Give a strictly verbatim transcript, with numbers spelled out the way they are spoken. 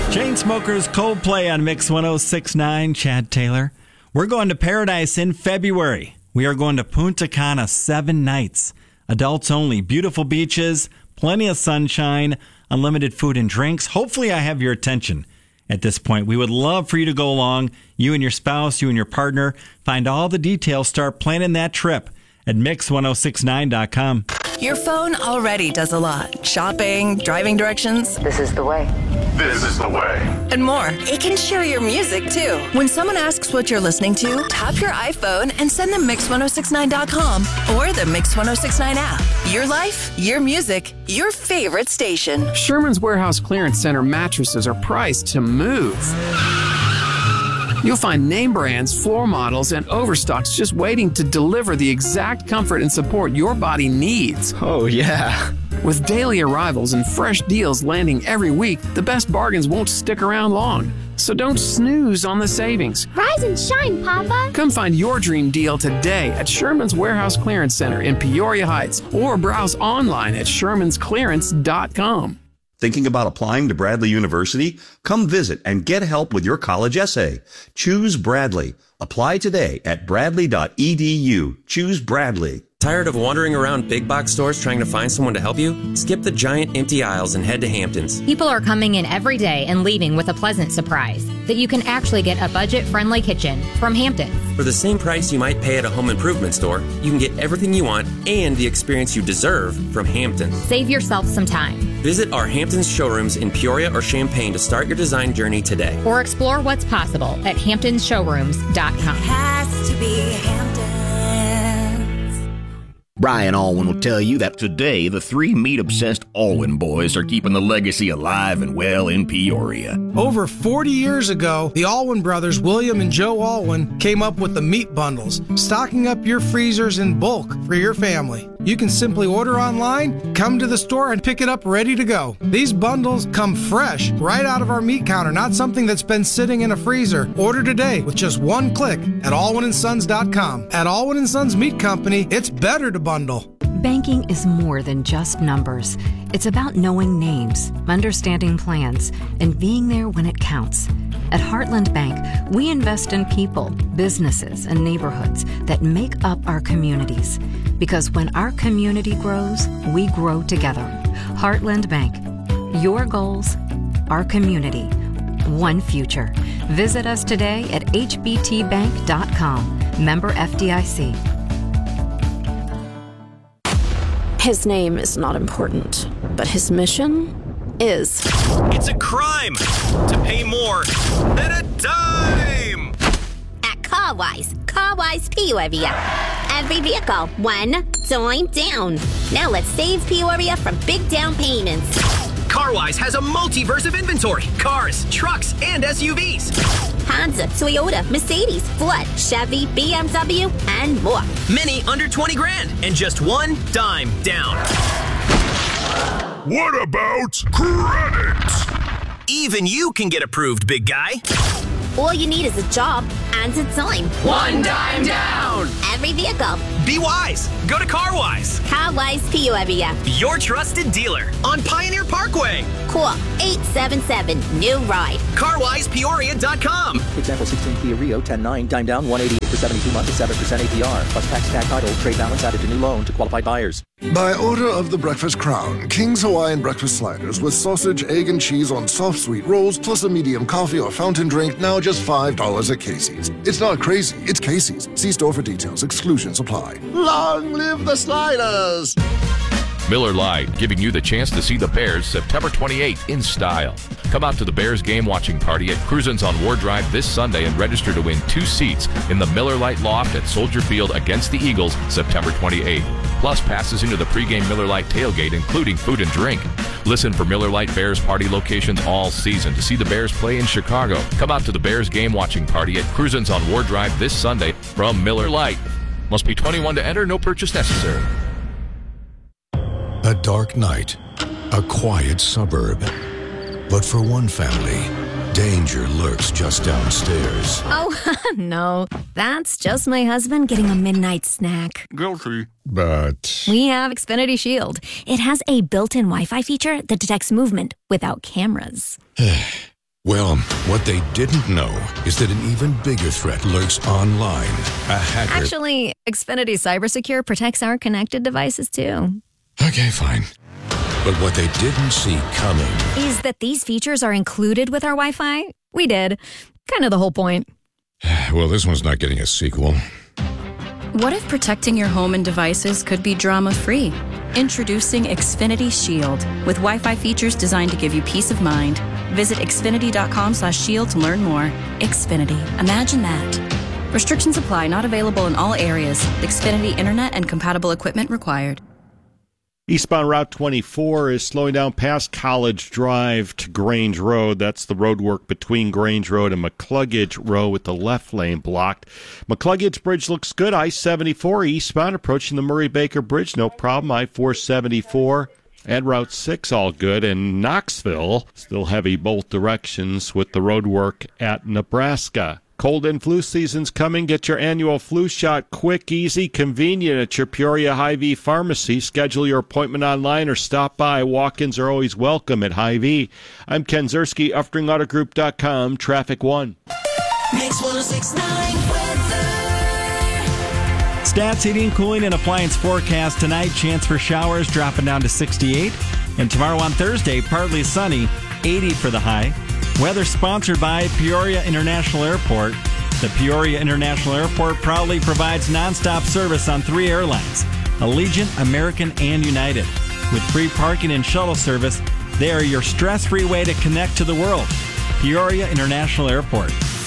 Chainsmokers, Coldplay on Mix one oh six point nine. Chad Taylor. We're going to Paradise in February. We are going to Punta Cana seven nights. Adults only. Beautiful beaches, plenty of sunshine, unlimited food and drinks. Hopefully I have your attention at this point. We would love for you to go along. You and your spouse, you and your partner. Find all the details. Start planning that trip at mix ten sixty-nine dot com. Your phone already does a lot. Shopping, driving directions. This is the way. This is the way. And more. It can share your music, too. When someone asks what you're listening to, tap your iPhone and send them mix ten sixty-nine dot com or the Mix ten sixty-nine app. Your life, your music, your favorite station. Sherman's Warehouse Clearance Center mattresses are priced to move. You'll find name brands, floor models, and overstocks just waiting to deliver the exact comfort and support your body needs. Oh, yeah. With daily arrivals and fresh deals landing every week, the best bargains won't stick around long. So don't snooze on the savings. Rise and shine, Papa. Come find your dream deal today at Sherman's Warehouse Clearance Center in Peoria Heights or browse online at shermans clearance dot com. Thinking about applying to Bradley University? Come visit and get help with your college essay. Choose Bradley. Apply today at bradley dot e d u. Choose Bradley. Tired of wandering around big box stores trying to find someone to help you? Skip the giant empty aisles and head to Hamptons. People are coming in every day and leaving with a pleasant surprise that you can actually get a budget-friendly kitchen from Hamptons. For the same price you might pay at a home improvement store, you can get everything you want and the experience you deserve from Hamptons. Save yourself some time. Visit our Hamptons showrooms in Peoria or Champaign to start your design journey today. Or explore what's possible at hamptons showrooms dot com. Has to be Hamptons. Brian Alwyn will tell you that today the three meat-obsessed Alwyn boys are keeping the legacy alive and well in Peoria. Over forty years ago, the Alwyn brothers, William and Joe Alwyn, came up with the meat bundles, stocking up your freezers in bulk for your family. You can simply order online, come to the store, and pick it up ready to go. These bundles come fresh right out of our meat counter, not something that's been sitting in a freezer. Order today with just one click at alwyn and sons dot com. At Alwyn and Sons Meat Company, it's better to bundle. Banking is more than just numbers. It's about knowing names, understanding plans, and being there when it counts. At Heartland Bank, we invest in people, businesses, and neighborhoods that make up our communities. Because when our community grows, we grow together. Heartland Bank. Your goals, our community, one future. Visit us today at h b t bank dot com. Member F D I C. His name is not important, but his mission is. It's a crime to pay more than a dime! At CarWise, CarWise Peoria. Every vehicle, one dime down. Now let's save Peoria from big down payments. CarWise has a multiverse of inventory. Cars, trucks, and S U Vs. Honda, Toyota, Mercedes, Ford, Chevy, B M W, and more. Many under twenty grand and just one dime down. What about credit? Even you can get approved, big guy. All you need is a job and a dime. One dime down! Every vehicle. Be wise. Go to CarWise. CarWise Peoria. Your trusted dealer on Pioneer Parkway. Call eight seven seven, new ride. car wise peoria dot com. Example sixteen Kia Rio, ten nine, dime down, one eighty-eight for seventy-two months at seven percent A P R. Plus tax, tag title, trade balance added to new loan to qualified buyers. By order of the Breakfast Crown, King's Hawaiian Breakfast Sliders with sausage, egg, and cheese on soft sweet rolls, plus a medium coffee or fountain drink, now just five dollars at Casey's. It's not crazy, it's Casey's. See store for details. Exclusions apply. Long live the Sliders! Miller Lite, giving you the chance to see the Bears September twenty-eighth in style. Come out to the Bears game watching party at Cruisins on Ward Drive this Sunday and register to win two seats in the Miller Lite Loft at Soldier Field against the Eagles September twenty-eighth. Plus passes into the pregame Miller Lite tailgate, including food and drink. Listen for Miller Lite Bears party locations all season to see the Bears play in Chicago. Come out to the Bears game watching party at Cruisins on Ward Drive this Sunday from Miller Lite. Must be twenty-one to enter, no purchase necessary. A dark night, a quiet suburb. But for one family, danger lurks just downstairs. Oh, no. That's just my husband getting a midnight snack. Guilty. But We have Xfinity Shield. It has a built-in Wi-Fi feature that detects movement without cameras. Well, what they didn't know is that an even bigger threat lurks online. A hacker... Actually, Xfinity Cybersecure protects our connected devices, too. Okay, fine. But what they didn't see coming... is that these features are included with our Wi-Fi? We did. Kind of the whole point. Well, this one's not getting a sequel. What if protecting your home and devices could be drama-free? Introducing Xfinity Shield, with Wi-Fi features designed to give you peace of mind. Visit xfinity.com slash shield to learn more. Xfinity. Imagine that. Restrictions apply. Not available in all areas. Xfinity Internet and compatible equipment required. Eastbound Route twenty-four is slowing down past College Drive to Grange Road. That's the road work between Grange Road and McCluggage Road with the left lane blocked. McCluggage Bridge looks good. I seventy-four eastbound approaching the Murray-Baker Bridge. No problem. I four seventy-four and Route six all good. And Knoxville still heavy both directions with the road work at Nebraska. Cold and flu season's coming. Get your annual flu shot quick, easy, convenient at your Peoria Hy-Vee pharmacy. Schedule your appointment online or stop by. Walk-ins are always welcome at Hy-Vee. I'm Ken Zerski, Uftring Auto Group dot com, Traffic One. Mix one oh six point nine weather. Stats, heating, and cooling, and appliance forecast tonight. Chance for showers dropping down to sixty-eight. And tomorrow on Thursday, partly sunny, eighty for the high. Weather sponsored by Peoria International Airport. The Peoria International Airport proudly provides nonstop service on three airlines, Allegiant, American, and United. With free parking and shuttle service, they are your stress-free way to connect to the world. Peoria International Airport.